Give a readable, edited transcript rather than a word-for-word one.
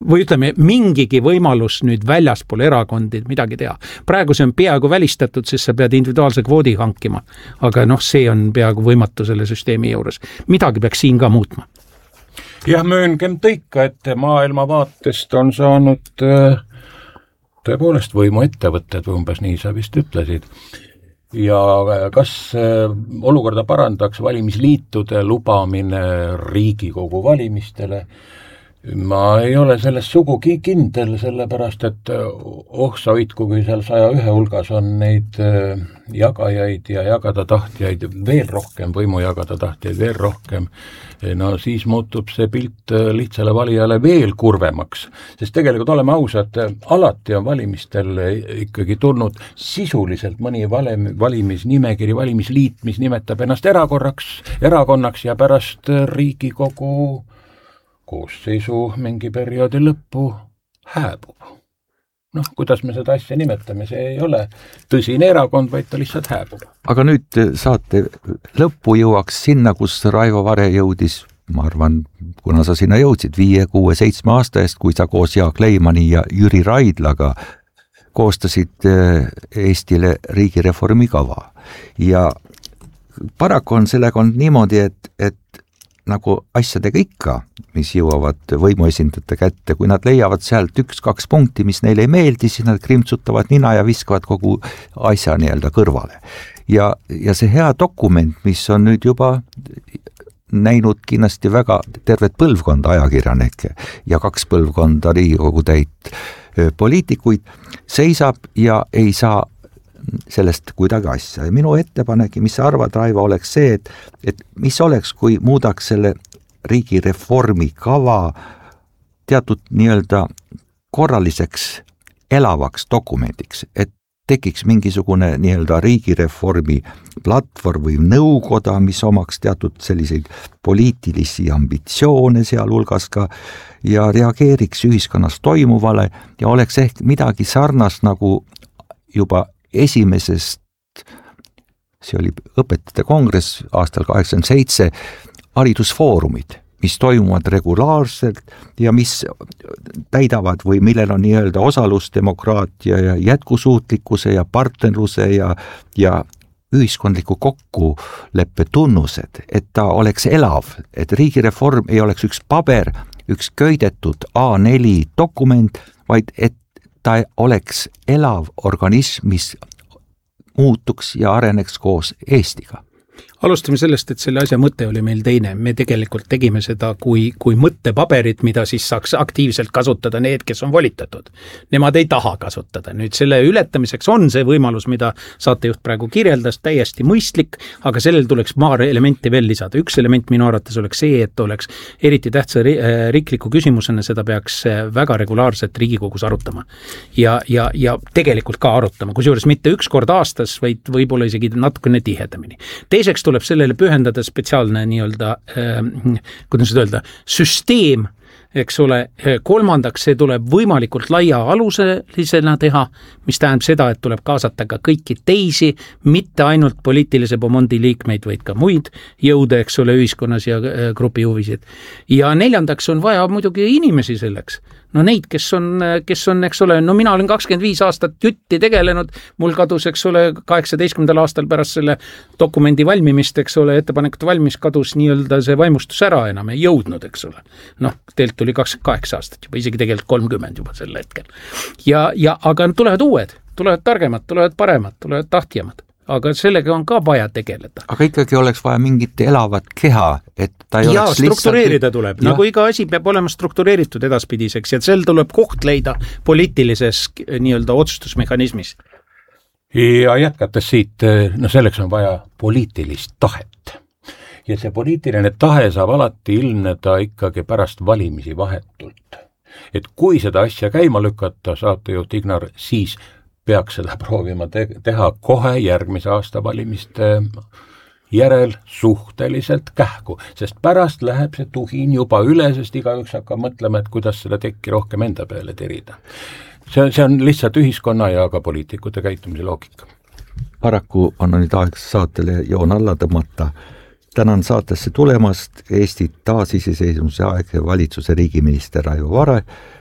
või ütleme, mingigi võimalus nüüd väljaspool erakondi midagi teha. Praegu see on peaaegu välistatud, sest sa pead individuaalse kvoodi hankima, aga see on peaaegu võimatu selle süsteemi juures. Midagi peaks siin ka muutma. Jah, mööngem tõika, et maailma vaatest on saanud tõepoolest võimu ettevõtted, umbes nii sa vist ütlesid. Ja kas olukorda parandaks valimisliitude lubamine Riigikogu valimistele? Ma ei ole selles sugugi kindel, sellepärast, et sa hoidku, kui seal 101 hulgas on neid jagajaid ja jagada tahtjaid veel rohkem, võimu jagada tahtjaid veel rohkem, no siis muutub see pilt lihtsale valijale veel kurvemaks, sest tegelikult oleme ausad, alati on valimistel ikkagi tulnud sisuliselt mõni valimisnimekiri, valimisliit, mis nimetab ennast erakonnaks ja pärast Riigikogu koosseisu mingi perioodi lõppu hääbub. Kuidas me seda asja nimetame, see ei ole tõsine erakond, vaid ta lihtsalt hääbub. Aga nüüd saate lõppu jõuaks sinna, kus Raivo Vare jõudis, ma arvan, kuna sa sinna jõudsid 5, 6, 7 aasta eest, kui sa koos Jaak Leimani ja Jüri Raidlaga koostasid Eestile riigireformi kava. Ja paraku on sellega on niimoodi, et nagu asjadega ikka, mis jõuavad võimuesindajate kätte, kui nad leiavad sealt 1-2 punkti, mis neile ei meeldi, siis nad krimtsutavad nina ja viskavad kogu asja nii-öelda kõrvale. Ja see hea dokument, mis on nüüd juba näinud kindlasti väga tervet põlvkonda ajakirjanikke ja 2 põlvkonda Riigikogu täit poliitikuid, seisab ja ei saa sellest kuidagi asja. Ja minu ettepanek, mis sa arvad, Raivo, oleks see, et mis oleks, kui muudaks selle riigireformi kava teatud nii-öelda korraliseks elavaks dokumendiks, et tekiks mingisugune nii-öelda riigireformi platvorm või nõukoda, mis omaks teatud selliseid poliitilisi ambitsioone sealhulgas ka ja reageeriks ühiskonnas toimuvale ja oleks ehk midagi sarnast nagu juba esimesest, see oli õpetajate kongress aastal 87, haridusfoorumid, mis toimuvad regulaarselt ja mis täidavad või millel on nii-öelda osalusdemokraatia ja jätkusuutlikkuse ja partnerluse ja ühiskondliku kokkuleppe tunnused, et ta oleks elav, et riigireform ei oleks üks paber, üks köidetud A4 dokument, vaid et ta oleks elav organism, mis muutuks ja areneks koos Eestiga. Alustame sellest, et selle asja mõte oli meil teine. Me tegelikult tegime seda kui mõttepaberit, mida siis saaks aktiivselt kasutada need, kes on volitatud. Nemad ei taha kasutada. Nüüd selle ületamiseks on see võimalus, mida saatejuht praegu kirjeldas, täiesti mõistlik, aga sellel tuleks paar elementi veel lisada. Üks element minu arvates oleks see, et oleks eriti tähtsa riikliku küsimusena, seda peaks väga regulaarselt Riigikogus arutama. Ja tegelikult ka arutama, kusjuures mitte 1 kord aastas, vaid võib-olla isegi natukene tihedamini. Teiseks tuleb sellele pühendada spetsiaalne nii-öelda, kuidas öelda, süsteem, eks ole. Kolmandaks, see tuleb võimalikult laia aluselisena teha, mis tähendab seda, et tuleb kaasata ka kõiki teisi, mitte ainult poliitilise pomondi liikmeid, vaid ka muid jõude, eks ole, ühiskonnas ja grupi huvisid. Ja neljandaks on vaja muidugi inimesi selleks. No neid, kes on, eks ole, no mina olen 25 aastat jutti tegelenud, mul kadus, eks ole, 18. aastal pärast selle dokumendi valmimist, eks ole, ettepanekute valmis kadus nii-öelda see vaimustus ära, enam ei jõudnud, eks ole. Teilt tuli 28 aastat juba, isegi tegelikult 30 juba sel hetkel. Aga tulevad uued, tulevad targemad, tulevad paremad, tulevad tahtjamad. Aga sellega on ka vaja tegeleda. Aga ikkagi oleks vaja mingit elavat keha, et ta ei oleks struktureerida lihtsalt... tuleb, nagu iga asi peab olema struktureeritud edaspidiseks ja sel tuleb koht leida poliitilises nii-öelda otsustusmehhanismis. Ja jätkates siit, selleks on vaja poliitilist tahet. Ja see poliitiline tahe saab alati ilmneda ikkagi pärast valimisi vahetult. Et kui seda asja käima lükata, saatejuht Ignar, siis peaks seda proovima teha kohe järgmise aasta valimiste järel suhteliselt kähku, sest pärast läheb see tuhin juba üle, sest igaüks hakkab mõtlema, et kuidas seda tekki rohkem enda peale terida. See on lihtsalt ühiskonna ja ka poliitikute käitumise loogika. Paraku on nüüd aeg saatele joon alla tõmmata. Tänan saatesse tulemast Eesti taasiseseisvumise aeg valitsuse riigiminister Raivo Vare